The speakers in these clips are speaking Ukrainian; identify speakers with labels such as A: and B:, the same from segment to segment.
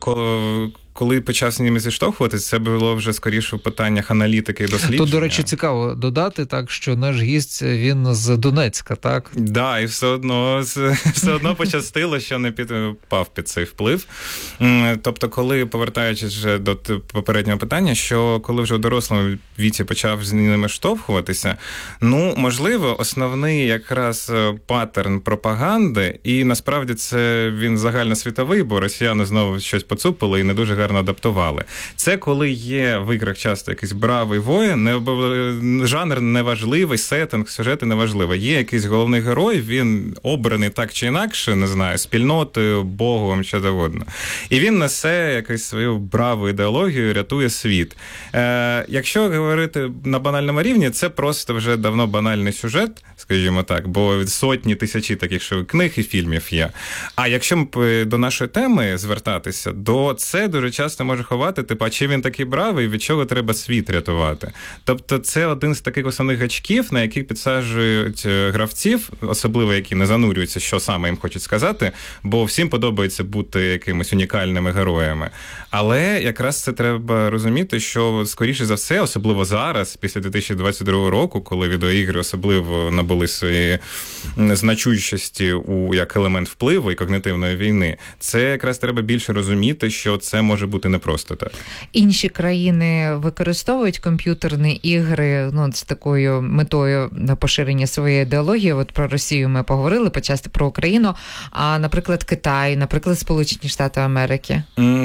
A: коли почав з ними зіштовхуватися, це було вже скоріше в питаннях аналітики і дослідження.
B: Тут, до речі, цікаво додати, так, що наш гість, він з Донецька, так?
A: Да, і все одно пощастило, що не підпав під цей вплив. Тобто, коли, повертаючись вже до попереднього питання, що коли вже у дорослому віці почав з ними штовхуватися, можливо, основний якраз паттерн пропаганди, і насправді це він загальносвітовий, бо росіяни знову щось поцупили і не дуже гарно адаптували. Це коли є викрик часто якийсь бравий воїн, жанр неважливий, сеттинг, сюжети неважливі. Є якийсь головний герой, він обраний так чи інакше, не знаю, спільнотою, Богом, що завгодно. І він несе якусь свою браву ідеологію, рятує світ. Якщо говорити на банальному рівні, це просто вже давно банальний сюжет, скажімо так, бо сотні, тисячі таких книг і фільмів є. А якщо до нашої теми звертатися, то це дуже часто може ховати, а чи він такий бравий, від чого треба світ рятувати. Тобто це один з таких основних гачків, на яких підсаджують гравців, особливо які не занурюються, що саме їм хочуть сказати, бо всім подобається бути якимись унікальними героями. Але якраз це треба розуміти, що, скоріше за все, особливо зараз, після 2022 року, коли відеоігри особливо набули свої значущості як елемент впливу і когнитивної війни, це якраз треба більше розуміти, що це може бути не просто так.
C: Інші країни використовують комп'ютерні ігри з такою метою на поширення своєї ідеології. От про Росію ми поговорили, почасти про Україну, а, наприклад, Китай, наприклад, Сполучені Штати Америки.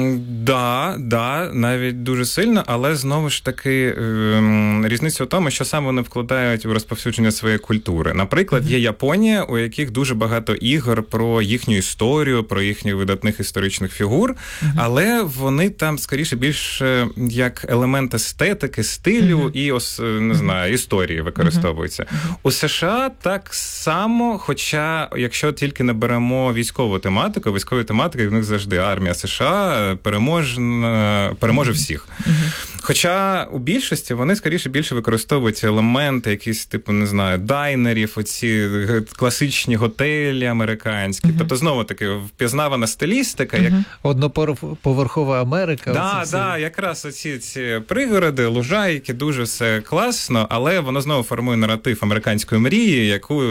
A: Да, навіть дуже сильно, але знову ж таки різниця в тому, що саме вони вкладають у розповсюдження своєї культури. Наприклад, є Японія, у яких дуже багато ігор про їхню історію, про їхніх видатних історичних фігур, але вони там, скоріше, більш як елемент естетики, стилю і, не знаю, історії використовуються. У США так само, хоча, якщо тільки не беремо військову тематику, військові тематики, в них завжди армія США переможе всіх. Хоча у більшості вони, скоріше, більше використовують елементи, якісь, не знаю, дайнерів, оці класичні готелі американські. Тобто, знову-таки, впізнавана стилістика. Як...
B: Одноповерхова Америка.
A: Да, якраз оці пригороди, лужайки, дуже все класно, але воно знову формує наратив американської мрії, яку,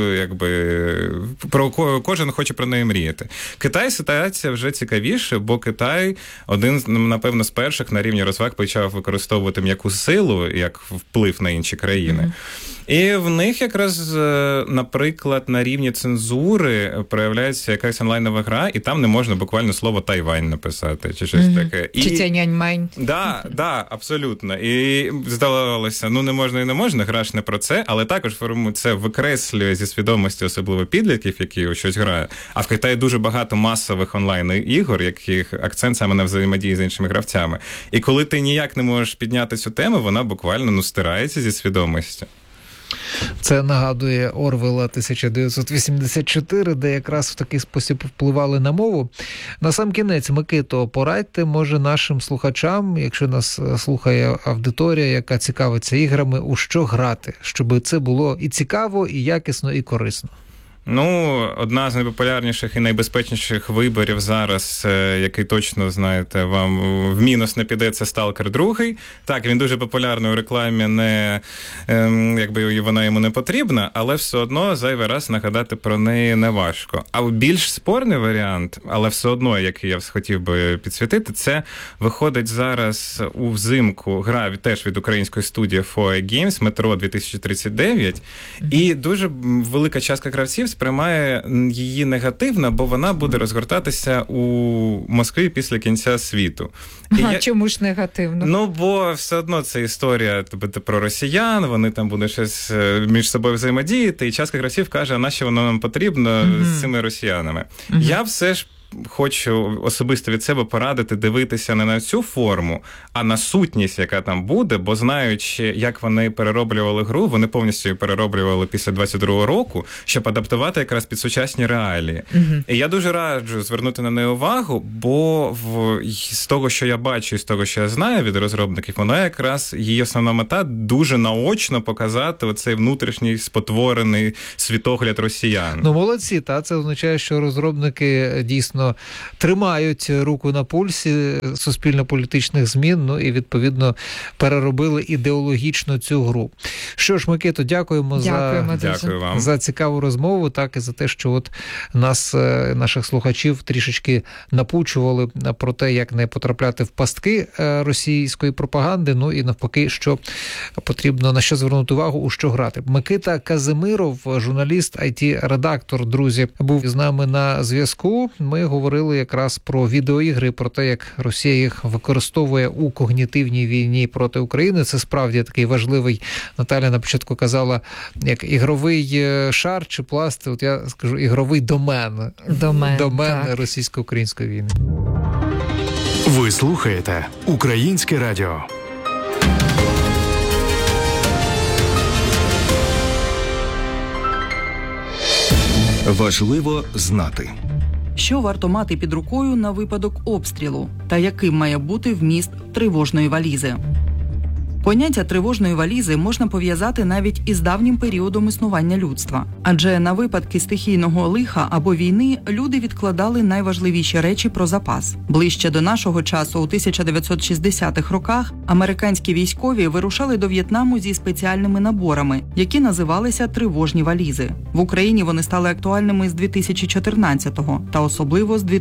A: про кожен хоче про неї мріяти. Китай ситуація вже цікавіше, бо Китай один, напевно, з перших на рівні розваг почав використовувати м'яку силу як вплив на інші країни. І в них якраз, наприклад, на рівні цензури проявляється якась онлайнова гра, і там не можна буквально слово «Тайвань» написати, чи щось таке.
C: Чи «Тяньаньмань».
A: Да, абсолютно. І здавалося, не можна і не можна, гра ж не про це, але також це викреслює зі свідомості особливо підлітків, які у щось грають. А в Китаї дуже багато масових онлайн-ігор, яких акцент саме на взаємодії з іншими гравцями. І коли ти ніяк не можеш підняти цю тему, вона буквально стирається зі свідомості.
B: Це нагадує Орвелла 1984, де якраз в такий спосіб впливали на мову. Насамкінець, Микито, порадьте, може, нашим слухачам, якщо нас слухає аудиторія, яка цікавиться іграми, у що грати, щоб це було і цікаво, і якісно, і корисно.
A: Одна з найпопулярніших і найбезпечніших виборів зараз, який точно, знаєте, вам в мінус не піде, це Stalker 2. Так, він дуже популярний у рекламі, якби вона йому не потрібна, але все одно зайвий раз нагадати про неї не важко. А більш спорний варіант, але все одно, який я хотів би підсвітити, це виходить зараз у взимку гра теж від української студії 4A Games, Metro 2039, і дуже велика частка гравців сприймає її негативно, бо вона буде розгортатися у Москві після кінця світу.
C: Чому ж негативно?
A: Бо все одно це історія про росіян, вони там будуть щось між собою взаємодіяти, і частка гравців каже, а нащо воно нам потрібно з цими росіянами. Я все ж хочу особисто від себе порадити дивитися не на цю форму, а на сутність, яка там буде, бо знаючи, як вони перероблювали гру, вони повністю її перероблювали після 22-го року, щоб адаптувати якраз під сучасні реалії. І я дуже раджу звернути на неї увагу, бо з того, що я бачу, і з того, що я знаю від розробників, вона якраз, її основна мета дуже наочно показати оцей внутрішній спотворений світогляд росіян.
B: Молодці, це означає, що розробники дійсно звичайно, тримають руку на пульсі суспільно-політичних змін, ну і, відповідно, переробили ідеологічно цю гру. Що ж, Микито, дякуємо за цікаву розмову, так і за те, що от наших слухачів трішечки напучували про те, як не потрапляти в пастки російської пропаганди, ну і навпаки, що потрібно, на що звернути увагу, у що грати. Микита Казимиров, журналіст, IT-редактор, друзі, був з нами на зв'язку. Ми говорили якраз про відеоігри, про те, як Росія їх використовує у когнітивній війні проти України. Це справді такий важливий, Наталя на початку казала, як ігровий шар чи пласт, от я скажу, ігровий домен російсько-української війни.
D: Ви слухаєте Українське радіо. Важливо знати.
E: Що варто мати під рукою на випадок обстрілу та яким має бути вміст тривожної валізи? Поняття тривожної валізи можна пов'язати навіть із давнім періодом існування людства. Адже на випадки стихійного лиха або війни люди відкладали найважливіші речі про запас. Ближче до нашого часу, у 1960-х роках, американські військові вирушали до В'єтнаму зі спеціальними наборами, які називалися тривожні валізи. В Україні вони стали актуальними з 2014-го та особливо з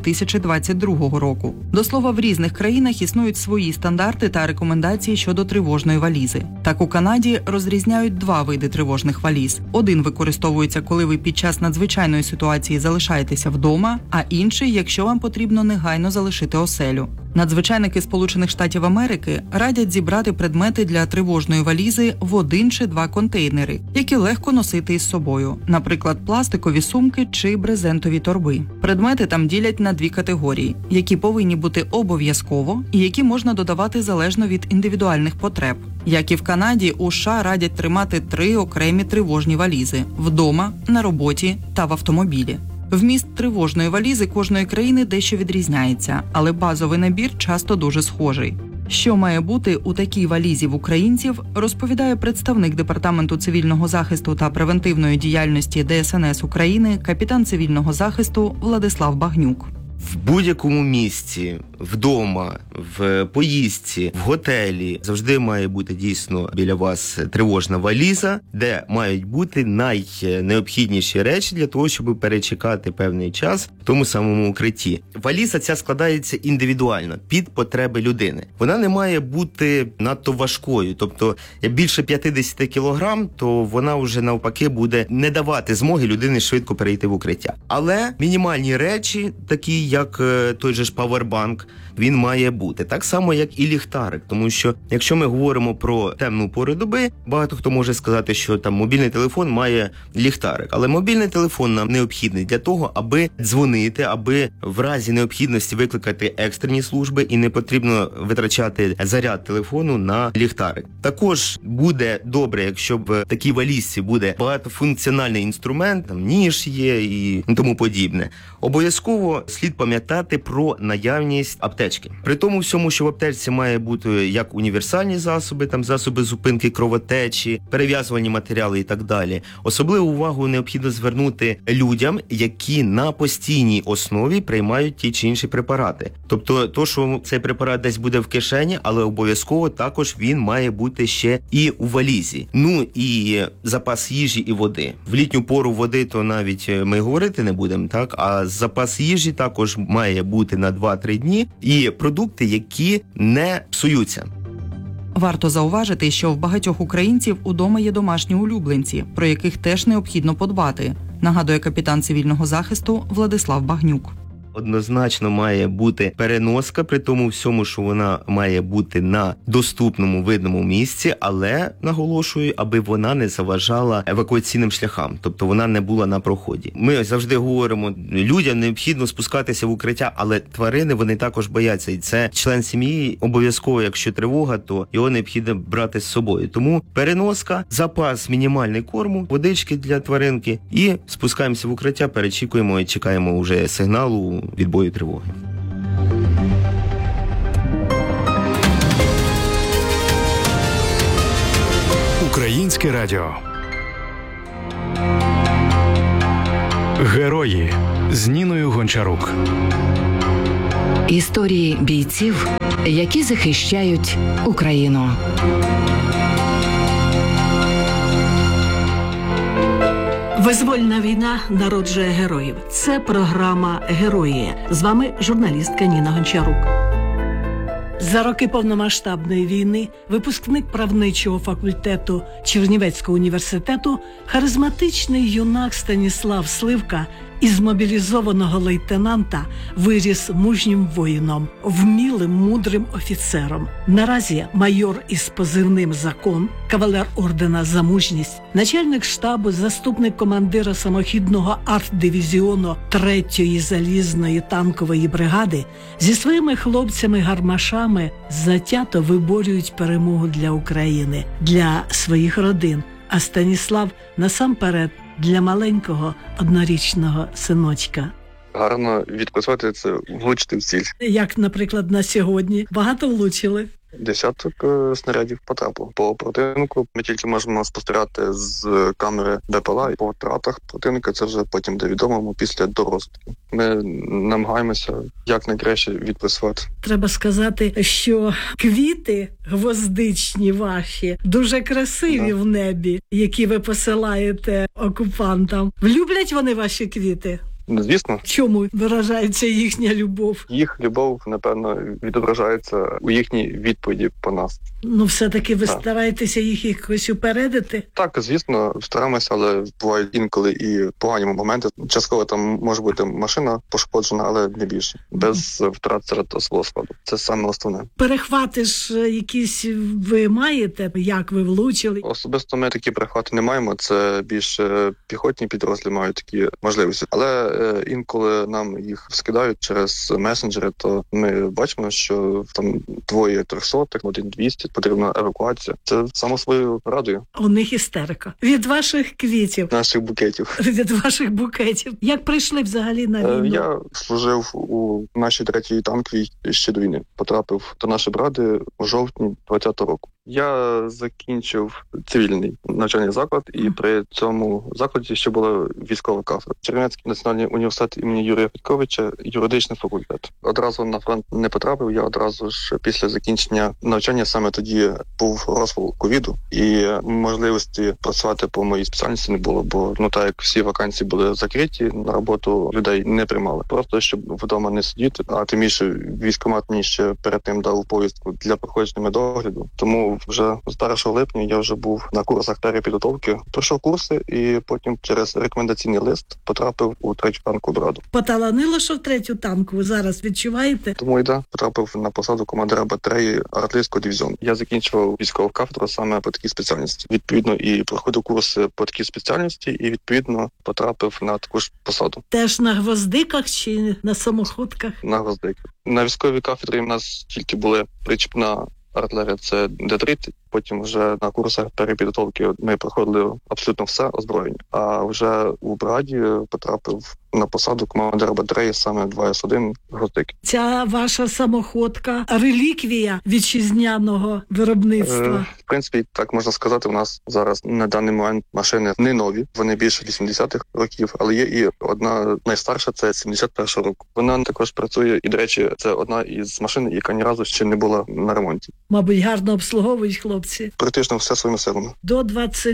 E: 2022 року. До слова, в різних країнах існують свої стандарти та рекомендації щодо тривожної валізи. Так, у Канаді розрізняють два види тривожних валіз. Один використовується, коли ви під час надзвичайної ситуації залишаєтеся вдома, а інший, якщо вам потрібно негайно залишити оселю. Надзвичайники Сполучених Штатів Америки радять зібрати предмети для тривожної валізи в 1 чи 2 контейнери, які легко носити із собою, наприклад, пластикові сумки чи брезентові торби. Предмети там ділять на 2 категорії, які повинні бути обов'язково і які можна додавати залежно від індивідуальних потреб. Як і в Канаді, у США радять тримати 3 окремі тривожні валізи – вдома, на роботі та в автомобілі. Вміст тривожної валізи кожної країни дещо відрізняється, але базовий набір часто дуже схожий. Що має бути у такій валізі в українців, розповідає представник Департаменту цивільного захисту та превентивної діяльності ДСНС України, капітан цивільного захисту Владислав Багнюк.
F: В будь-якому місці, вдома, в поїздці, в готелі завжди має бути дійсно біля вас тривожна валіза, де мають бути найнеобхідніші речі для того, щоб перечекати певний час в тому самому укритті. Валіза ця складається індивідуально, під потреби людини. Вона не має бути надто важкою, тобто більше 50 кілограм, то вона вже навпаки буде не давати змоги людині швидко перейти в укриття. Але мінімальні речі, такі як той же ж павербанк, він має бути. Так само, як і ліхтарик. Тому що, якщо ми говоримо про темну пору доби, багато хто може сказати, що там мобільний телефон має ліхтарик. Але мобільний телефон нам необхідний для того, аби дзвонити, аби в разі необхідності викликати екстрені служби і не потрібно витрачати заряд телефону на ліхтарик. Також буде добре, якщо в такій валізці буде багатофункціональний інструмент, там ніж є і тому подібне. Обов'язково слід пам'ятати про наявність аптечки. При тому всьому, що в аптечці має бути як універсальні засоби, там засоби зупинки кровотечі, перев'язувальні матеріали і так далі. Особливу увагу необхідно звернути людям, які на постійній основі приймають ті чи інші препарати. Тобто, то, що цей препарат десь буде в кишені, але обов'язково також він має бути ще і у валізі. Ну і запас їжі і води. В літню пору води то навіть ми говорити не будемо, так? А запас їжі також має бути на 2-3 дні. І продукти, які не псуються.
E: Варто зауважити, що в багатьох українців удома є домашні улюбленці, про яких теж необхідно подбати, нагадує капітан цивільного захисту Владислав Багнюк.
F: Однозначно має бути переноска, при тому всьому, що вона має бути на доступному, видному місці, але, наголошую, аби вона не заважала евакуаційним шляхам, тобто вона не була на проході. Ми завжди говоримо, людям необхідно спускатися в укриття, але тварини, вони також бояться, і це член сім'ї, обов'язково, якщо тривога, то його необхідно брати з собою. Тому переноска, запас мінімальний корму, водички для тваринки і спускаємося в укриття, перечікуємо і чекаємо вже сигналу відбою тривоги.
D: Українське радіо. Герої з Ніною Гончарук.
G: Історії бійців, які захищають Україну.
H: Визвольна війна народжує героїв. Це програма «Герої». З вами журналістка Ніна Гончарук. За роки повномасштабної війни випускник правничого факультету Чернівецького університету, харизматичний юнак Станіслав Сливка із мобілізованого лейтенанта виріс мужнім воїном, вмілим, мудрим офіцером. Наразі майор із позивним «Закон», кавалер ордена «За мужність», начальник штабу, заступник командира самохідного арт-дивізіону 3-ї залізної танкової бригади зі своїми хлопцями-гармашами затято виборюють перемогу для України, для своїх родин. А Станіслав насамперед для маленького однорічного синочка.
I: Гарно відпрацювати це, влучити в ціль.
H: Як, наприклад, на сьогодні. Багато влучили?
I: 10 снарядів потрапило. По противнику ми тільки можемо спостерігати з камери БПЛА, і по втратах противника це вже потім буде відомо після дорозвідки. Ми намагаємося якнайкраще відпрацювати.
H: Треба сказати, що квіти гвоздичні ваші дуже красиві в небі, які ви посилаєте окупантам. Люблять вони ваші квіти?
I: Звісно.
H: В чому виражається їхня любов?
I: Їх любов, напевно, відображається у їхній відповіді по нас.
H: Ну, все-таки ви стараєтеся їх якось упередити?
I: Так, звісно, стараємося, але бувають інколи і погані моменти. Частково там може бути машина пошкоджена, але не більше. Без втрат серед особового складу. Це саме основне.
H: Перехвати ж якісь ви маєте? Як ви влучили?
I: Особисто ми такі перехвати не маємо. Це більше піхотні підрозділи мають такі можливості. Але інколи нам їх скидають через месенджери, то ми бачимо, що там 2 300-х, 1 200, потрібна евакуація. Це само свою радує.
H: У них істерика. Від ваших квітів.
I: Наших букетів.
H: Від ваших букетів. Як прийшли взагалі на війну?
I: Я служив у нашій 3-й танковій ще до війни. Потрапив до нашої бригади у жовтні 2020 року. Я закінчив цивільний навчальний заклад, і при цьому закладі ще була військова кафедра. Чернівецький національний університет імені Юрія Федьковича, юридичний факультет. Одразу на фронт не потрапив, я одразу ж після закінчення навчання саме тоді був розпал ковіду, і можливості працювати по моїй спеціальності не було, бо так як всі вакансії були закриті, на роботу людей не приймали. Просто щоб вдома не сидіти, а тим більше військкомат мені ще перед тим дав повістку для проходження медогляду. Тому вже з 1 липня я вже був на курсах перепідготовки, пройшов курси і потім через рекомендаційний лист потрапив у 3-ю танкову бригаду.
H: Поталанило, що в 3-ю танкову зараз відчуваєте?
I: Тому потрапив на посаду командира батареї артилерійського дивізіону. Я закінчував військову кафедру саме по такій спеціальності. Відповідно, і проходив курси по такій спеціальності, і відповідно потрапив на таку ж посаду.
H: Теж на гвоздиках чи на самоходках?
I: На гвоздиках. На військовій кафедрі у нас тільки були причіпна артилерія, це Д-30. Потім вже на курсах перепідготовки ми проходили абсолютно все озброєння. А вже у бригаді потрапив на посаду командира батареї саме 2С1 гвоздики.
H: Ця ваша самоходка – реліквія вітчизняного виробництва?
I: В принципі, так можна сказати, у нас зараз на даний момент машини не нові, вони більше 80-х років, але є і одна найстарша, це 71-го року. Вона також працює, і, до речі, це одна із машин, яка ні разу ще не була на ремонті.
H: Мабуть, гарно обслуговують хлопці?
I: Практично все своїми силами.
H: До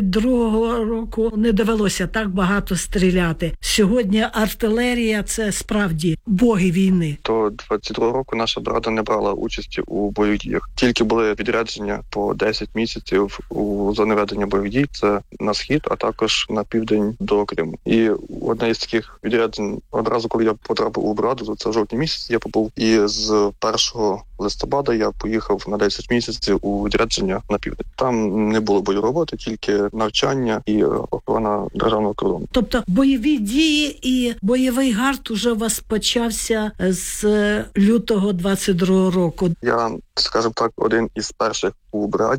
H: 22-го року не довелося так багато стріляти. Сьогодні артилерія – це справді боги війни.
I: До 22-го року наша бригада не брала участі у бойових діях. Тільки були відрядження по 10 місяців у зони ведення бойових дій. Це на схід, а також на південь до Криму. І одне із таких відряджень, одразу коли я потрапив у бригаду, то це в жовтні місяці я побув. І з 1 листопада я поїхав на 10 місяців у відрядження на південь. Там не було бойової роботи, тільки навчання і охорона державного кордону.
H: Тобто бойові дії і бойовий гард уже у вас почався з лютого 22-го року.
I: Я, скажімо так, один із перших у бригаді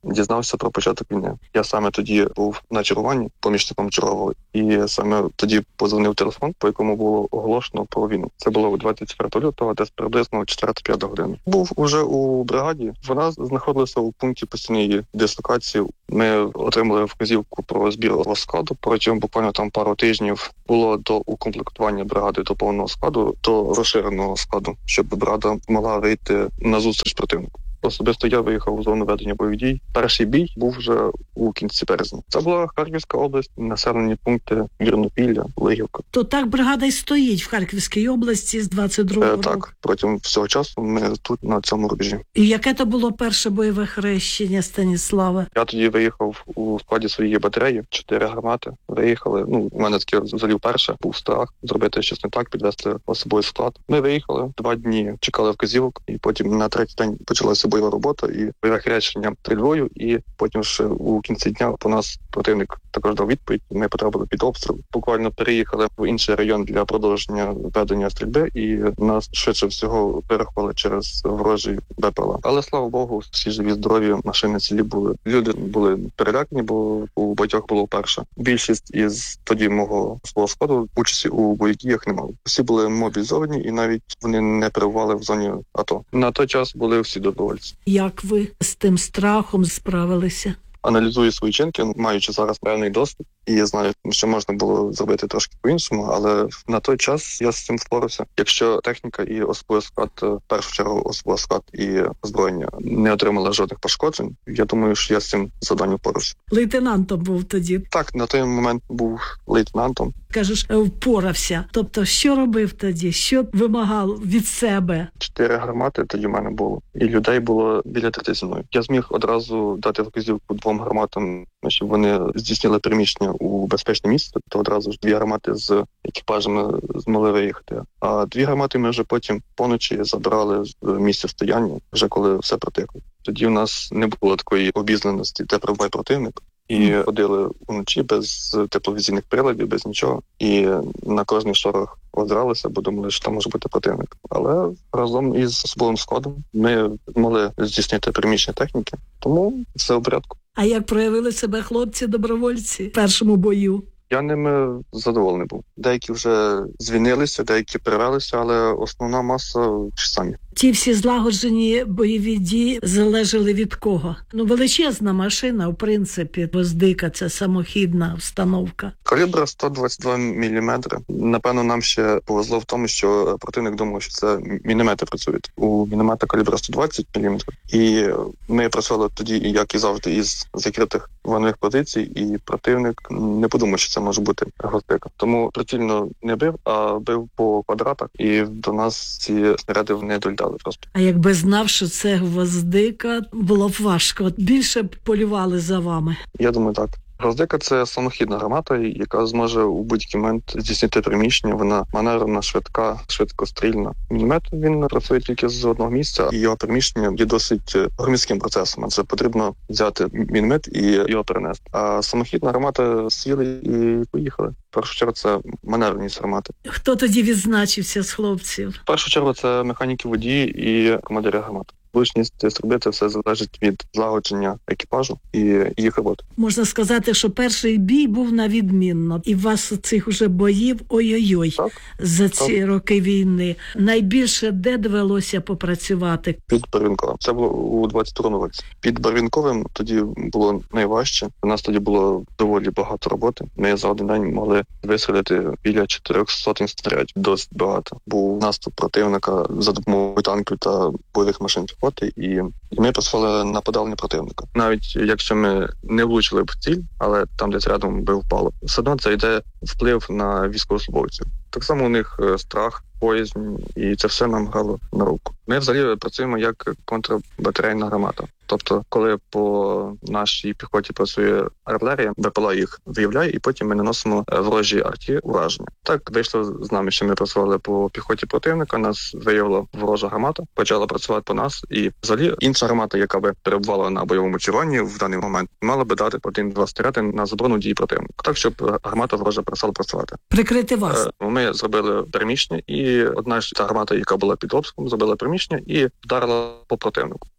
I: дізнався про початок війни. Я саме тоді був на чергуванні помічником чергового, і саме тоді подзвонив телефон, по якому було оголошено про війну. Це було 24 лютого, десь приблизно 4-5 години. Був уже у бригаді. Вона знаходилася у пункті постійної дислокації. Ми отримали вказівку про збір складу. Протягом буквально там пару тижнів було до укомплектування бригади до повного складу, до розширеного складу, щоб бригада могла вийти на зустріч противнику. Особисто я виїхав у зону ведення бойових дій. Перший бій був вже у кінці березня. Це була Харківська область, населені пункти Вірнопілля, Лигівка.
H: То так бригада й стоїть в Харківській області з 22-го року?
I: Так, протягом всього часу ми тут на цьому рубежі.
H: І яке то було перше бойове хрещення Станіславе?
I: Я тоді виїхав у складі своєї батареї, 4 гармати. Виїхали, у мене таке взагалі вперше був страх зробити щось не так, підвести особовий склад. Ми виїхали, 2 дні чекали вказівок, і потім на 3-й день почалася бойова робота і бойове хрещення стрільбою, і потім ще у кінці дня по нас противник також дав відповідь, ми потрапили під обстріл. Буквально переїхали в інший район для продовження ведення стрільби, і нас швидше всього вирахували через ворожий БПЛА. Але, слава Богу, всі живі, здорові, машини цілі були. Люди були перелякані, бо у багатьох було вперше. Більшість із тоді мого свого складу участі у бойових діях не мали. Всі були мобілізовані, і навіть вони не перебували в зоні АТО. На той час були всі добровольці.
H: Як ви з тим страхом справилися?
I: Аналізую свої чинки, маючи зараз певний досвід, і я знаю, що можна було зробити трошки по-іншому, але на той час я з цим впорався. Якщо техніка і особовий склад, в першу чергу особовий склад і озброєння не отримали жодних пошкоджень, я думаю, що я з цим завданням впорався.
H: Лейтенантом був тоді?
I: Так, на той момент був лейтенантом.
H: Кажеш, впорався. Тобто, що робив тоді? Що вимагав від себе?
I: 4 гармати тоді в мене було, і людей було біля 30 зі мною. Я зміг одразу дати вказівку 2 гарматам, щоб вони здійснили переміщення у безпечне місце, то одразу ж 2 гармати з екіпажами змогли виїхати. А 2 гармати ми вже потім поночі забрали з місця стояння, вже коли все протихло. Тоді в нас не було такої обізнаності, де перебуває противник. І ходили вночі без тепловізійних приладів, без нічого. І на кожний шорох озиралися, бо думали, що там може бути противник. Але разом із особовим складом ми могли здійснити переміщення техніки, тому все в порядку.
H: А як проявили себе хлопці-добровольці в першому бою?
I: Я ними задоволений був. Деякі вже звільнилися, деякі перевелися, але основна маса ті самі.
H: Ті всі злагоджені бойові дії залежали від кого? Величезна машина, в принципі, Гвоздика, це самохідна установка.
I: Калібр 122 мм. Напевно, нам ще повезло в тому, що противник думав, що це міномети працюють. У міномета калібра 120 мм. І ми працювали тоді, як і завжди, із закритих вогневих позицій, і противник не подумав, що це може бути Гвоздика. Тому прицільно не бив, а бив по квадратах, і до нас ці снаряди не долітали просто.
H: А якби знав, що це Гвоздика, було б важко. Більше б полювали за вами.
I: Я думаю, так. Гвоздика – це самохідна гармата, яка зможе у будь-який момент здійснити переміщення. Вона маневрена, швидка, швидкострільна. Міномет, він працює тільки з одного місця, і його переміщення є досить громіським процесом. Це потрібно взяти міномет і його перенести. А самохідна гармата сіли і поїхали. В першу чергу це маневреність гармати.
H: Хто тоді відзначився з хлопців?
I: В першу чергу це механіки водії і командири гармати. Влучність стрільби – все залежить від злагодження екіпажу і їх роботи.
H: Можна сказати, що перший бій був на відмінно. І у вас цих уже боїв ой-ой-ой
I: так,
H: за ці роки війни. Найбільше де довелося попрацювати?
I: Під Барвінковим. Це було у 22-му році. Під Барвінковим тоді було найважче. У нас тоді було доволі багато роботи. Ми за один день могли вистрілити біля 400 снарядів. Досить багато. Був наступ противника за допомогою танків та бойових машин. І ми працювали на подавлення противника. Навіть якщо ми не влучили в ціль, але там десь рядом би впало. Все одно це йде вплив на військовослужбовців. Так само у них страх, боязнь, і це все нам грало на руку. Ми взагалі працюємо як контрбатарейна гармата. Тобто, коли по нашій піхоті працює артилерія, БПЛА їх виявляє, і потім ми наносимо ворожі арті ураження. Так вийшло з нами, що ми працювали по піхоті противника, нас виявила ворожа гармата, почала працювати по нас, і взагалі інша гармата, яка би перебувала на бойовому чергуванні в даний момент, мала би дати 1-2 снаряди на заборону дії противника, так щоб гармата ворожа перестала працювати.
H: Прикрити вас.
I: Ми зробили переміщення, і одна ж та гармата, яка була під обстрілом, зробила переміщення і вдарила по противнику.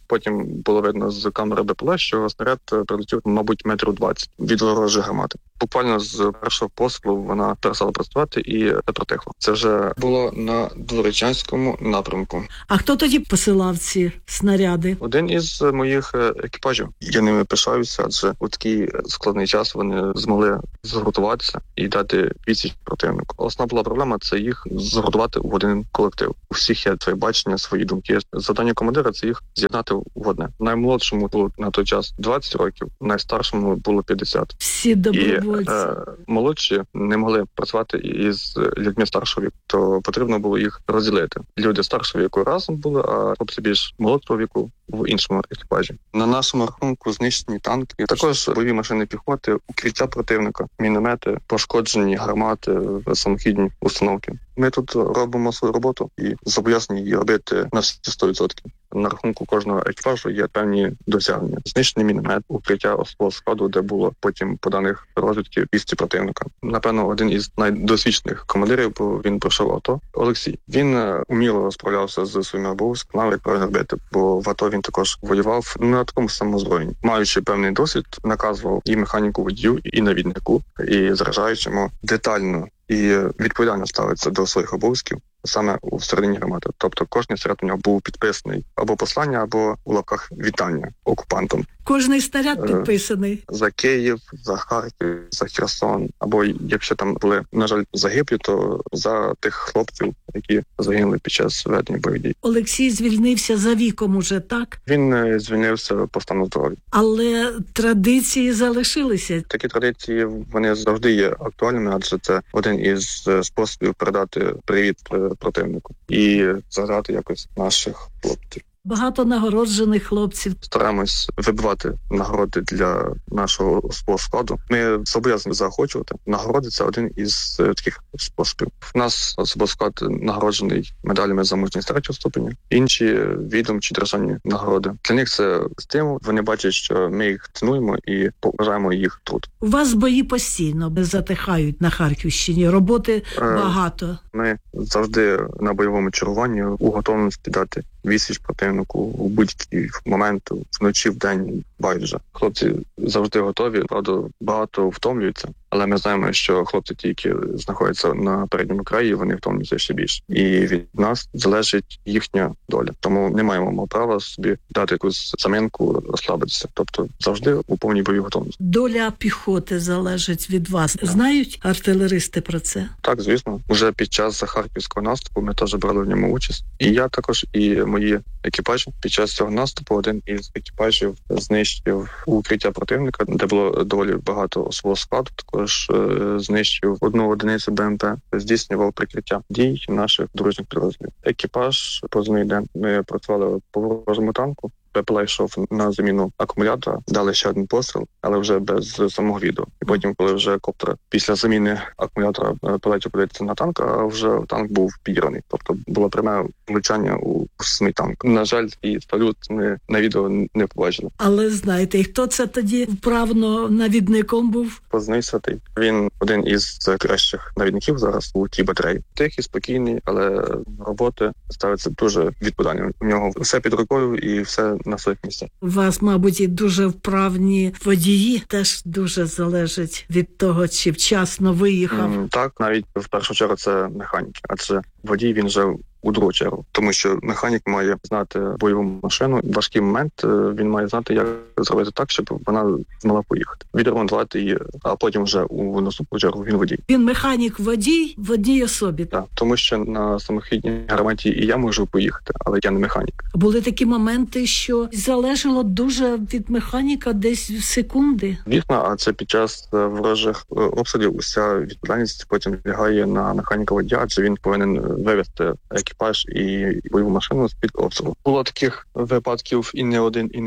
I: Потім було видно з камери БПЛА, що снаряд прилетів, мабуть, 20 метрів від ворожої гармати. Буквально з першого пострілу вона перестала працювати і протихла. Це вже було на Дворічанському напрямку.
H: А хто тоді посилав ці снаряди?
I: Один із моїх екіпажів. Я ними пишаюся, адже у такий складний час вони змогли згуртуватися і дати відсіч противнику. Основна була проблема – це їх згуртувати в один колектив. У всіх є своє бачення, свої думки. Завдання командира – це їх з'єднати в одне. Наймолодшому було на той час 20 років, найстаршому було 50.
H: Всі добровольці.
I: І молодші не могли працювати із людьми старшого віку, то потрібно було їх розділити. Люди старшого віку разом були, а хлопці більш молодшого віку в іншому екіпажі. На нашому рахунку знищені танки, також бойові машини піхоти, укриття противника, міномети, пошкоджені гармати, самохідні установки. Ми тут робимо свою роботу і зобов'язані її робити на всі 100%. На рахунку кожного екіпажу є певні досягнення. Знищений міномет, укриття особового складу, де було потім по даних розвідки пісті противника. Напевно, один із найдосвідчених командирів, бо він пройшов АТО, Олексій. Він уміло справлявся з своїми обов'язками, як правильно робити, бо в АТО він також воював на такому самому озброєнні. Маючи певний досвід, наказував і механіку водію, і навіднику, і заражаючому детально і відповідально ставиться до своїх обов'язків саме у середині гармати. Тобто кожен снаряд у нього був підписаний або послання, або у лапках вітання окупантам.
H: Кожний снаряд підписаний.
I: За Київ, за Харків, за Херсон. Або якщо там були, на жаль, загиблі, то за тих хлопців, які загинули під час ведення бойових дій.
H: Олексій звільнився за віком уже, так?
I: Він звільнився по стану здоров'я.
H: Але традиції залишилися.
I: Такі традиції, вони завжди є актуальними, адже це один із способів передати привіт противнику і згадати якось наших хлопців.
H: Багато нагороджених хлопців.
I: Стараємось вибивати нагороди для нашого особового складу. Ми зобов'язані заохочувати. Нагороди – це один із таких способів. У нас особовий склад нагороджений медалями за мужність 3-го ступеня. Інші відомчі державні нагороди. Для них це стимул. Вони бачать, що ми їх цінуємо і поважаємо їх труд.
H: У вас бої постійно затихають на Харківщині. Роботи багато.
I: Ми завжди на бойовому чергуванні у готовності дати відсіч противнику у будь-який момент, вночі, вдень, байдуже. Хлопці завжди готові, правда, багато втомлюються, але ми знаємо, що хлопці ті, які знаходяться на передньому краї, вони втомлюються ще більше. І від нас залежить їхня доля. Тому не маємо права собі дати якусь заминку, розслабитися. Тобто завжди у повній бойовій готовності.
H: Доля піхоти залежить від вас. Знають артилеристи про це?
I: Так, звісно. Уже під час харківського наступу ми теж брали в ньому участь. І я також, і мої екіпажі. Під час цього наступу один із екіпажів знищив укриття противника, де було доволі багато особового складу. Також знищив одну одиницю БМП, здійснював прикриття дій наших дружніх підрозділів. Екіпаж позивний день. Ми працювали по ворожому танку. БПЛА йшов на заміну акумулятора, дали ще один постріл, але вже без самого відео. І потім, коли вже коптер після заміни акумулятора полетів подивитися на танк, а вже танк був підірваний. Тобто було пряме влучання у самий танк. На жаль, і салют ми на відео не побачили.
H: Але знаєте, і хто це тоді вправно навідником був?
I: Позний Святий. Він один із кращих навідників зараз у тій батареї. Тихий, спокійний, але роботи ставиться дуже відповідально. У нього все під рукою і все на своїх місцях.
H: У вас, мабуть, і дуже вправні водії, теж дуже залежить від того, чи вчасно виїхав.
I: Так, навіть в першу чергу це механіки, адже водій він вже у другу чергу, тому що механік має знати бойову машину. В важкий момент він має знати, як зробити так, щоб вона змогла поїхати. Відремонтувати її, а потім вже у наступну чергу він водій.
H: Він механік-водій в одній особі.
I: Так, тому що на самохідній гарматі і я можу поїхати, але я не механік.
H: Були такі моменти, що залежало дуже від механіка десь секунди.
I: Звісно, а це під час ворожих обстрілів уся відповідальність потім лягає на механіка водія, адже він повинен вивести екіпаж і бойову машину з-під обстрілу. Було таких випадків і не один, і не два.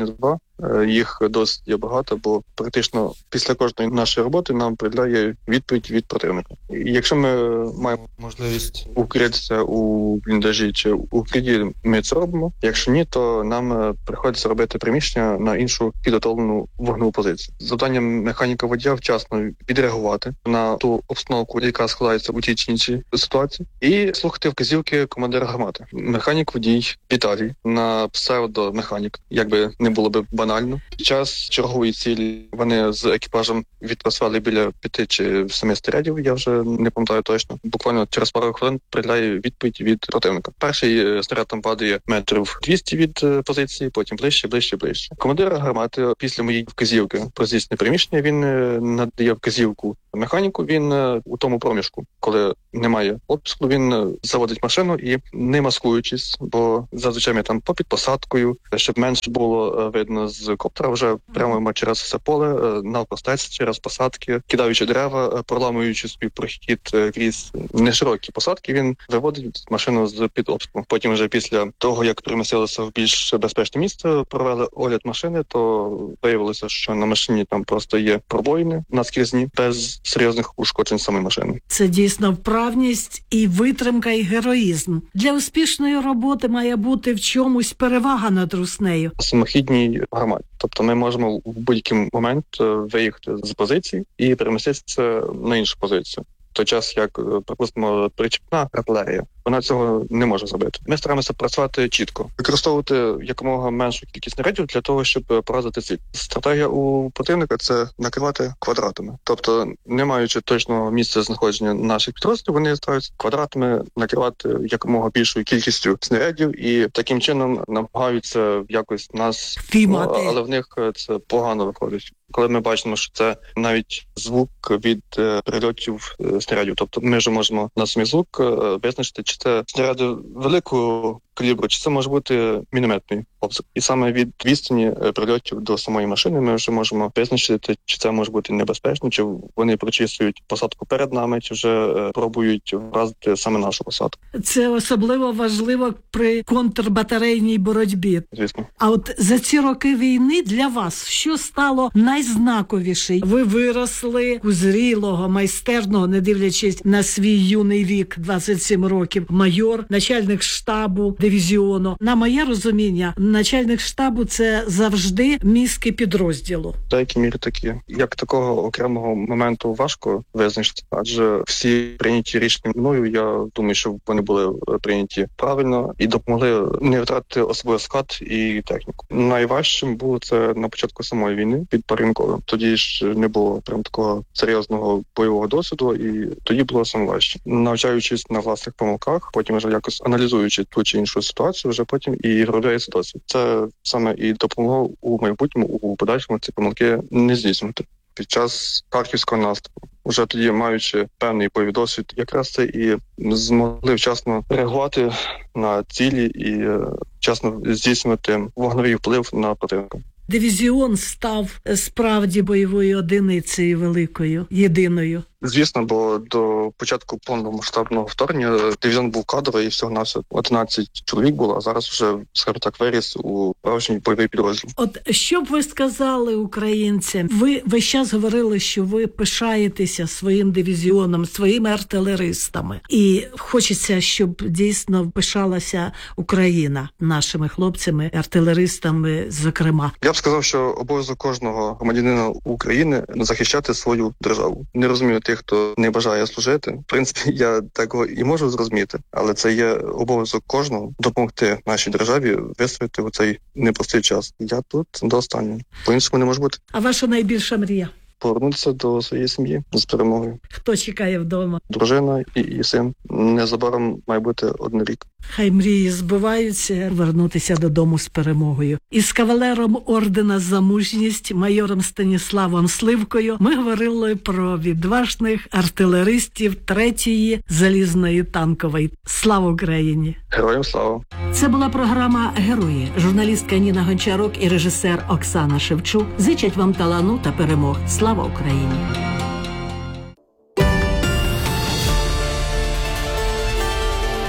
I: Їх досить є багато, бо практично після кожної нашої роботи нам приділяє відповідь від противника. І якщо ми маємо можливість укритися у бліндажі чи у укритті, ми це робимо. Якщо ні, то нам приходиться робити приміщення на іншу підготовлену вогневу позицію. Завданням механіка-водія вчасно відреагувати на ту обстановку, яка складається у тій чи іншій ситуації, і слухати вказівки командира гармати. Механік-водій Віталій на псевдо-механік, якби не було би банально. Під час чергової цілі вони з екіпажем відпрацювали біля 5 чи 7 снарядів, я вже не пам'ятаю точно. Буквально через пару хвилин прилягає відповідь від противника. Перший снаряд там падає метрів 200 від позиції, потім ближче. Командир гармати після моєї вказівки про здійснення приміщення, він надає вказівку механіку, він у тому проміжку, коли немає обстрілу, він заводить машину і, не маскуючись, бо зазвичай ми там попід посадкою, щоб менше було видно з коптера, вже прямо через все поле, навпростець, через посадки, кидаючи дерева, проламуючи свій прохід крізь неширокі посадки, він виводить машину з-під обстрілу. Потім вже після того, як перемістилися в більш безпечне місце, провели огляд машини, то виявилося, що на машині там просто є пробоїни наскрізні, без серйозних ушкоджень самої машини.
H: Це дійсно вправність і витримка, і героїзм. Для успішної роботи має бути в чомусь перевага над руснею.
I: Самохідній гарматі. Тобто ми можемо в будь-який момент виїхати з позиції і переміститися на іншу позицію. В той час, як, припустимо, причіпна артилерія, вона цього не може зробити. Ми стараємося працювати чітко, використовувати якомога меншу кількість снарядів для того, щоб поразити ціль. Стратегія у противника – це накривати квадратами. Тобто, не маючи точного місця знаходження наших підрозділів, вони стараються квадратами накривати якомога більшою кількістю снарядів і таким чином намагаються якось нас
H: впіймати.
I: Але в них це погано виходить. Коли ми бачимо, що це навіть звук від прильотів снарядів. Тобто ми вже можемо на самий звук визначити, чи це снаряди великого калібру, чи це може бути мінометний обстріл. І саме від відстані прильотів до самої машини ми вже можемо визначити, чи це може бути небезпечно, чи вони прочісують посадку перед нами, чи вже пробують вразити саме нашу посадку.
H: Це особливо важливо при контрбатарейній боротьбі.
I: Звісно.
H: А от за ці роки війни для вас що стало найзнаковіше? Ви виросли у зрілого, майстерного, не дивлячись на свій юний вік, 27 років, майор, начальник штабу дивізіону. На моє розуміння, начальник штабу – це завжди мізки підрозділу.
I: В деякій мірі такі. Як такого окремого моменту важко визначити, адже всі прийняті рішення мною, я думаю, що вони були прийняті правильно і допомогли не втратити особливий склад і техніку. Найважчим було це на початку самої війни під Мар'їнковим. Тоді ж не було прям такого серйозного бойового досвіду, і тоді було найважче. Навчаючись на власних помилках, потім вже якось аналізуючи ту чи іншу ситуацію, вже потім і виробляється досвід. Це саме і допомогло у майбутньому, у подальшому ці помилки не здійснювати. Під час харківського наступу, вже тоді маючи певний бойовий досвід, якраз це і змогли вчасно реагувати на цілі і вчасно здійснювати вогневий вплив на противника.
H: Дивізіон став справді бойовою одиницею великою, єдиною.
I: Звісно, бо до початку повномасштабного вторгнення дивізіон був кадровий, і всього-навсього 11 чоловік було, а зараз вже, скажімо так, виріс у справжній бойовий підрозділ.
H: От що б ви сказали українцям? Ви весь час говорили, що ви пишаєтеся своїм дивізіоном, своїми артилеристами. І хочеться, щоб дійсно пишалася Україна нашими хлопцями, артилеристами, зокрема.
I: Я б сказав, що обов'язок кожного громадянина України захищати свою державу. Не розумію тих, хто не бажає служити. В принципі, я такого і можу зрозуміти, але це є обов'язок кожного допомогти нашій державі вистояти у цей непростий час. Я тут до останнього. По-іншому не може бути.
H: А ваша найбільша мрія?
I: Повернутися до своєї сім'ї з перемогою.
H: Хто чекає вдома?
I: Дружина і син. Незабаром має бути 1 рік.
H: Хай мрії збиваються, вернутися додому з перемогою. Із кавалером ордена за мужність, майором Станіславом Сливкою, ми говорили про відважних артилеристів 3-ї залізної танкової. Слава Україні!
I: Героям слава!
J: Це була програма «Герої». Журналістка Ніна Гончарук і режисер Оксана Шевчук зичать вам талану та перемог. Слава Україні!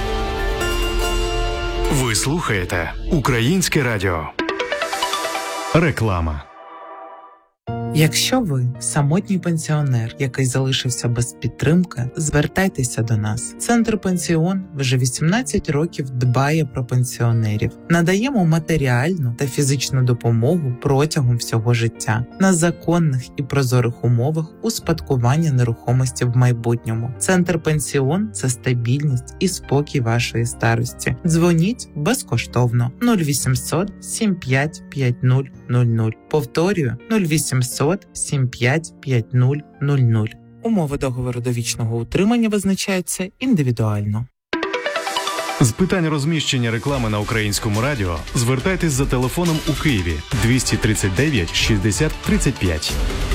D: Ви слухаєте Українське радіо. Реклама.
K: Якщо ви самотній пенсіонер, який залишився без підтримки, звертайтеся до нас. Центр «Пенсіон» вже 18 років дбає про пенсіонерів. Надаємо матеріальну та фізичну допомогу протягом всього життя на законних і прозорих умовах успадкування нерухомості в майбутньому. Центр «Пенсіон» – це стабільність і спокій вашої старості. Дзвоніть безкоштовно 0800 75 5000. Повторюю 0800 75 5000. Умови договору довічного утримання визначаються індивідуально.
D: З питань розміщення реклами на Українському радіо звертайтесь за телефоном у Києві 239 60 35.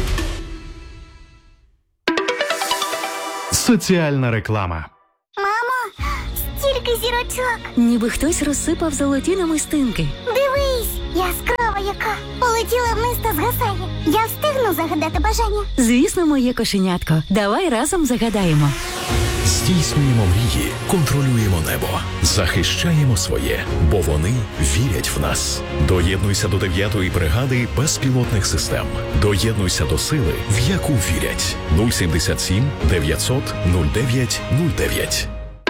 D: Соціальна реклама.
L: Мамо, стільки зірочок!
M: Ніби хтось розсипав золоті намистинки.
L: Дивись, яскрава яка! Полетіла вниз та згасає. Я встигну загадати бажання?
M: Звісно, моє кошенятко. Давай разом загадаємо.
N: Здійснюємо мрії, контролюємо небо, захищаємо своє, бо вони вірять в нас. Доєднуйся до 9-ї бригади безпілотних систем. Доєднуйся до сили, в яку вірять. 077 900 09 09.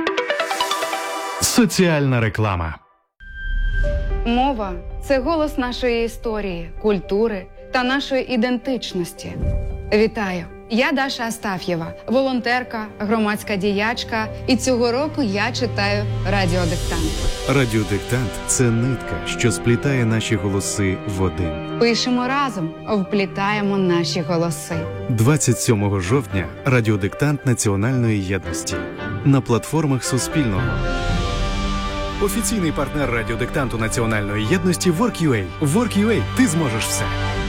D: Соціальна реклама.
O: Мова – це голос нашої історії, культури та нашої ідентичності. Вітаю! Я Даша Астаф'єва, волонтерка, громадська діячка, і цього року я читаю «Радіодиктант».
P: «Радіодиктант» – це нитка, що сплітає наші голоси в один.
O: Пишемо разом, вплітаємо наші голоси.
P: 27 жовтня «Радіодиктант Національної єдності» на платформах Суспільного.
D: Офіційний партнер радіодиктанту Національної єдності Work.ua. Work.ua – ти зможеш все.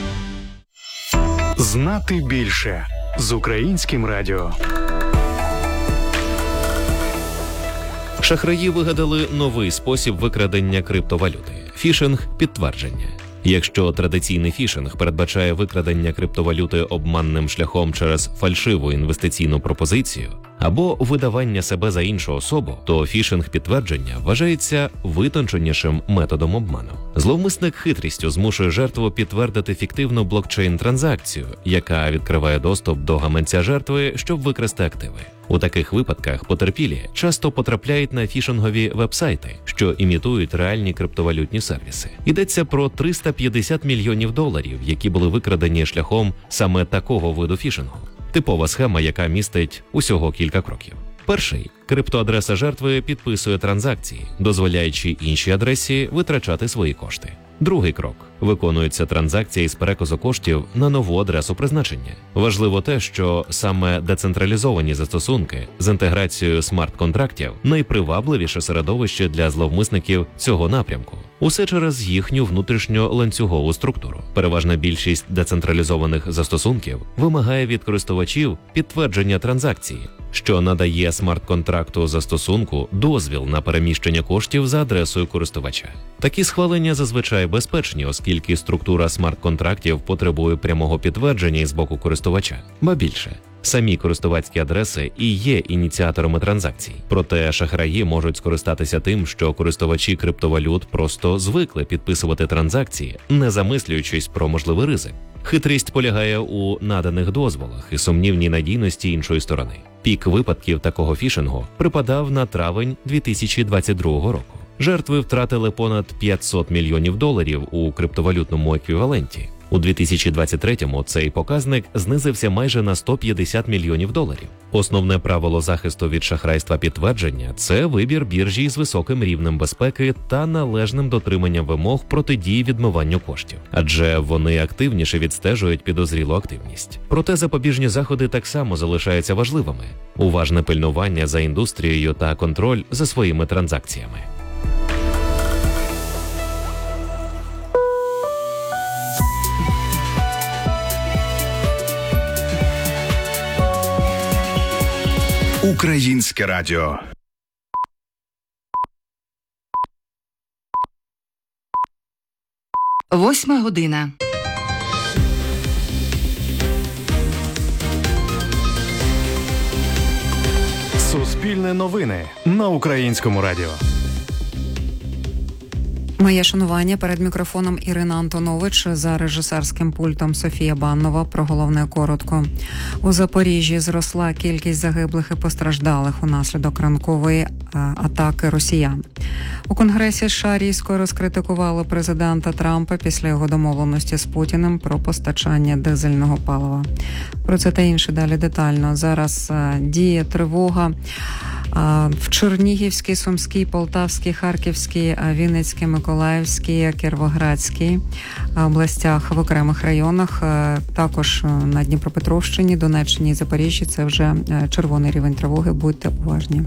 D: Знати більше з Українським радіо.
Q: Шахраї вигадали новий спосіб викрадення криптовалюти – фішинг-підтвердження. Якщо традиційний фішинг передбачає викрадення криптовалюти обманним шляхом через фальшиву інвестиційну пропозицію або видавання себе за іншу особу, то фішинг-підтвердження вважається витонченішим методом обману. Зловмисник хитрістю змушує жертву підтвердити фіктивну блокчейн-транзакцію, яка відкриває доступ до гаманця жертви, щоб викрасти активи. У таких випадках потерпілі часто потрапляють на фішингові вебсайти, що імітують реальні криптовалютні сервіси. Йдеться про $350 мільйонів, які були викрадені шляхом саме такого виду фішингу. Типова схема, яка містить усього кілька кроків. Перший – криптоадреса жертви підписує транзакції, дозволяючи іншій адресі витрачати свої кошти. Другий крок – виконується транзакція із переказу коштів на нову адресу призначення. Важливо те, що саме децентралізовані застосунки з інтеграцією смарт-контрактів – найпривабливіше середовище для зловмисників цього напрямку. Усе через їхню внутрішню ланцюгову структуру. Переважна більшість децентралізованих застосунків вимагає від користувачів підтвердження транзакції, що надає смарт-контракту застосунку дозвіл на переміщення коштів за адресою користувача. Такі схвалення зазвичай безпечні, оскільки структура смарт-контрактів потребує прямого підтвердження із боку користувача. Ба більше, самі користувацькі адреси і є ініціаторами транзакцій. Проте шахраї можуть скористатися тим, що користувачі криптовалют просто звикли підписувати транзакції, не замислюючись про можливий ризик. Хитрість полягає у наданих дозволах і сумнівній надійності іншої сторони. Пік випадків такого фішингу припадав на травень 2022 року. Жертви втратили понад $500 мільйонів у криптовалютному еквіваленті. У 2023-му цей показник знизився майже на $150 мільйонів. Основне правило захисту від шахрайства підтвердження – це вибір біржі з високим рівнем безпеки та належним дотриманням вимог протидії відмиванню коштів, адже вони активніше відстежують підозрілу активність. Проте запобіжні заходи так само залишаються важливими. Уважне пильнування за індустрією та контроль за своїми транзакціями.
N: Українське радіо.
G: Восьма година.
D: Суспільне новини на Українському радіо.
R: Моє шанування. Перед мікрофоном Ірина Антонович, за режисерським пультом Софія Баннова. Про головне коротко. У Запоріжжі зросла кількість загиблих і постраждалих унаслідок ранкової атаки росіян. У Конгресі США різко розкритикували президента Трампа після його домовленості з Путіним про постачання дизельного палива. Про це та інше далі детально. Зараз діє тривога в Чернігівській, Сумській, Полтавській, Харківській, Вінницькій, Миколаївській, Кіровоградській областях, в окремих районах, також на Дніпропетровщині, Донеччині і Запоріжжі. Це вже червоний рівень тривоги, будьте уважні.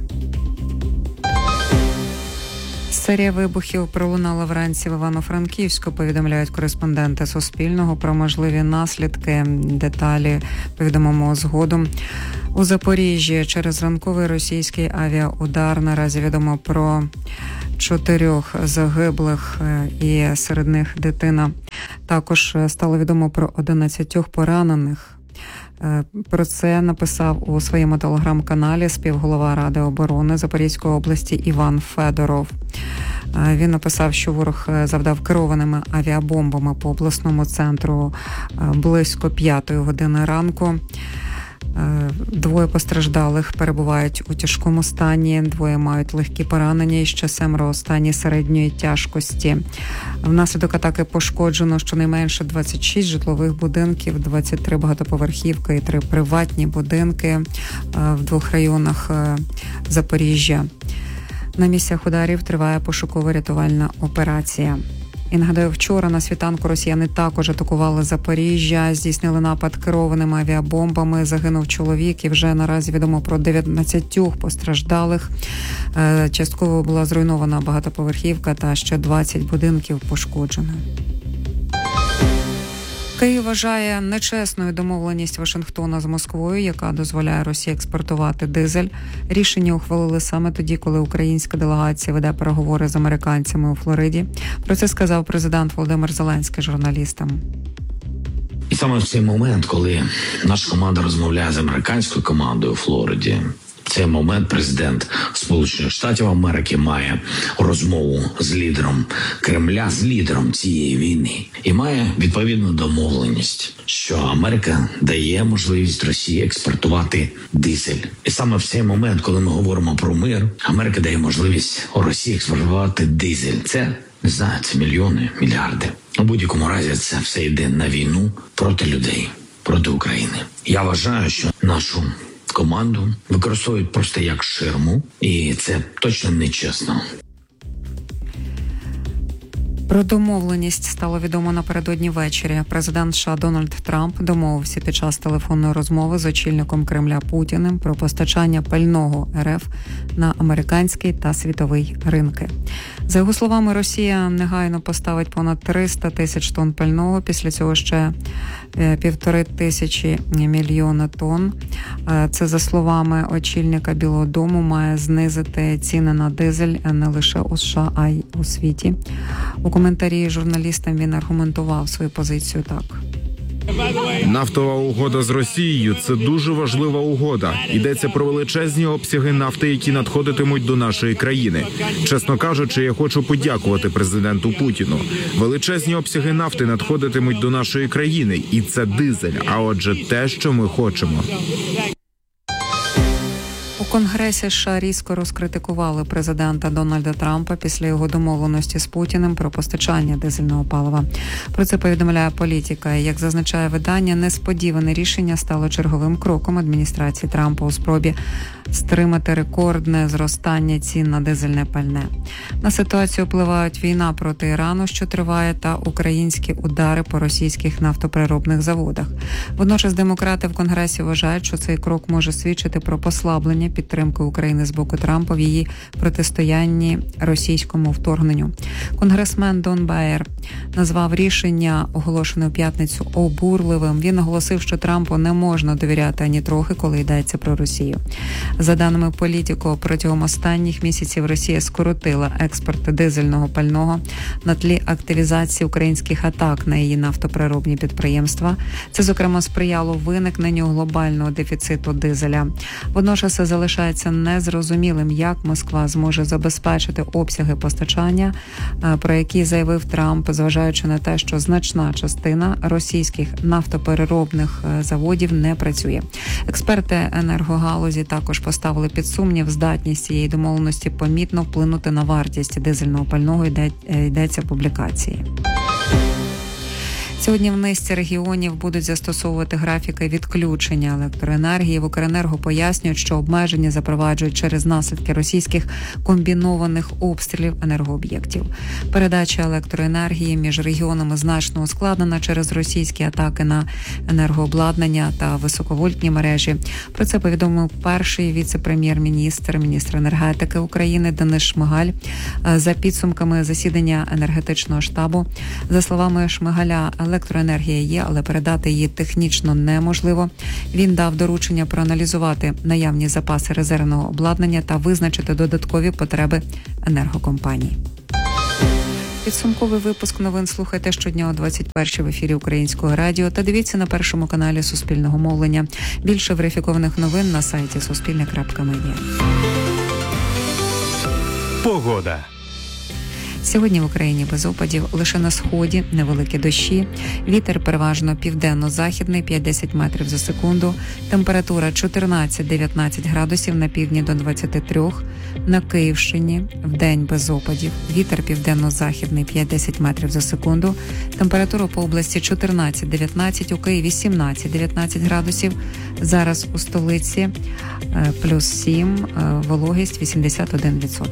R: Серія вибухів пролунала вранці в Івано-Франківську, повідомляють кореспонденти Суспільного. Про можливі наслідки, деталі повідомимо згодом. У Запоріжжі через ранковий російський авіаудар наразі відомо про 4 загиблих і серед них дитина. Також стало відомо про 11 поранених. Про це написав у своєму телеграм-каналі співголова Ради оборони Запорізької області Іван Федоров. Він написав, що ворог завдав керованими авіабомбами по обласному центру близько 5 години ранку. 2 постраждалих перебувають у тяжкому стані, 2 мають легкі поранення і ще 7 у стані середньої тяжкості. Внаслідок атаки пошкоджено щонайменше 26 житлових будинків, 23 багатоповерхівки і 3 приватні будинки в 2 районах Запоріжжя. На місцях ударів триває пошуково-рятувальна операція. І нагадаю, вчора на світанку росіяни також атакували Запоріжжя, здійснили напад керованими авіабомбами, загинув чоловік і вже наразі відомо про 19 постраждалих. Частково була зруйнована багатоповерхівка та ще 20 будинків пошкоджено. Київ вважає нечесною домовленість Вашингтона з Москвою, яка дозволяє Росії експортувати дизель. Рішення ухвалили саме тоді, коли українська делегація веде переговори з американцями у Флориді. Про це сказав президент Володимир Зеленський журналістам.
S: І саме в цей момент, коли наша команда розмовляє з американською командою у Флориді, в цей момент президент Сполучених Штатів Америки має розмову з лідером Кремля, з лідером цієї війни. І має відповідну домовленість, що Америка дає можливість Росії експортувати дизель. І саме в цей момент, коли ми говоримо про мир, Америка дає можливість Росії експортувати дизель. Це, не знаю, це мільйони, мільярди. У будь-якому разі це все йде на війну проти людей, проти України. Я вважаю, що нашу команду використовують просто як ширму, і це точно нечесно.
R: Про домовленість стало відомо напередодні ввечері. Президент США Дональд Трамп домовився під час телефонної розмови з очільником Кремля Путіним про постачання пального РФ на американський та світовий ринки. За його словами, Росія негайно поставить понад 300 тисяч тонн пального, після цього ще 1,5 мільйона тонн. Це, за словами очільника Білого дому, має знизити ціни на дизель не лише у США, а й у світі. У коментарі журналістам він аргументував свою позицію так.
T: Нафтова угода з Росією – це дуже важлива угода. Йдеться про величезні обсяги нафти, які надходитимуть до нашої країни. Чесно кажучи, я хочу подякувати президенту Путіну. Величезні обсяги нафти надходитимуть до нашої країни, і це дизель, а отже те, що ми хочемо.
R: У Конгресі США різко розкритикували президента Дональда Трампа після його домовленості з Путіним про постачання дизельного палива. Про це повідомляє Політика. Як зазначає видання, несподіване рішення стало черговим кроком адміністрації Трампа у спробі стримати рекордне зростання цін на дизельне пальне. На ситуацію впливають війна проти Ірану, що триває, та українські удари по російських нафтопереробних заводах. Водночас демократи в Конгресі вважають, що цей крок може свідчити про послаблення підтримки України з боку Трампа в її протистоянні російському вторгненню. Конгресмен Дон Бейер назвав рішення, оголошене у п'ятницю, обурливим. Він наголосив, що Трампу не можна довіряти ані трохи, коли йдеться про Росію. За даними Політико, протягом останніх місяців Росія скоротила експорт дизельного пального на тлі активізації українських атак на її нафтопереробні підприємства. Це, зокрема, сприяло виникненню глобального дефіциту дизеля. Водночас залишається залишається незрозумілим, як Москва зможе забезпечити обсяги постачання, про які заявив Трамп, зважаючи на те, що значна частина російських нафтопереробних заводів не працює. Експерти енергогалузі також поставили під сумнів здатність цієї домовленості помітно вплинути на вартість дизельного пального, йдеться в публікації. Сьогодні в низці регіонів будуть застосовувати графіки відключення електроенергії. В Укренерго пояснюють, що обмеження запроваджують через наслідки російських комбінованих обстрілів енергооб'єктів. Передача електроенергії між регіонами значно ускладнена через російські атаки на енергообладнання та високовольтні мережі. Про це повідомив перший віце-прем'єр-міністр, міністр енергетики України Денис Шмигаль за підсумками засідання енергетичного штабу. За словами Шмигаля, електроенергія є, але передати її технічно неможливо. Він дав доручення проаналізувати наявні запаси резервного обладнання та визначити додаткові потреби енергокомпаній. Підсумковий випуск новин слухайте щодня о 21-й в ефірі Українського радіо та дивіться на першому каналі Суспільного мовлення. Більше верифікованих новин на сайті suspilne.media.
D: Погода.
R: Сьогодні в Україні без опадів, лише на сході невеликі дощі. Вітер переважно південно-західний, 5-10 метрів за секунду. Температура 14-19 градусів, на півдні до 23. На Київщині вдень без опадів. Вітер південно-західний, 5-10 метрів за секунду. Температура по області 14-19, у Києві 17-19 градусів. Зараз у столиці плюс 7, вологість 81%.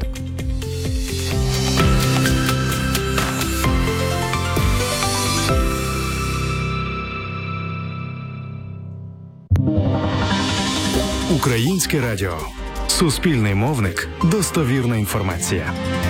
D: Українське радіо. Суспільний мовник. Достовірна інформація.